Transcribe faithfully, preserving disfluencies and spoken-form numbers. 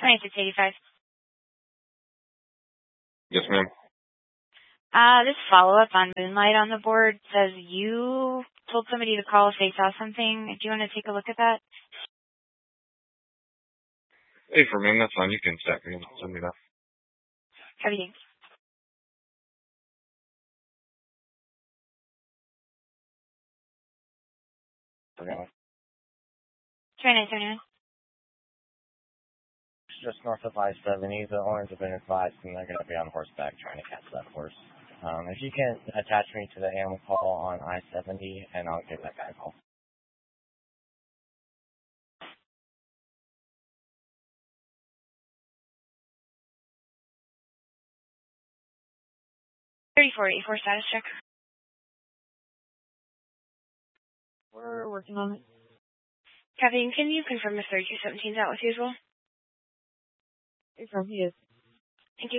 twenty-six eighty-five. Yes, ma'am. Uh, this follow-up on Moonlight on the board says you told somebody to call if they saw something. Do you want to take a look at that? Hey, for me, that's fine. You can stack me and send me that. How do you? Forgot. twenty-nine seventy-nine. Just north of I seventy, the owners have been advised and they're going to be on horseback trying to catch that horse. Um, if you can attach me to the animal call on I seventy, and I'll give that guy a call. thirty-four eighty-four status check. We're working on it. Copy. Can you confirm if thirty-two seventeen is out with you as well? Confirm he is.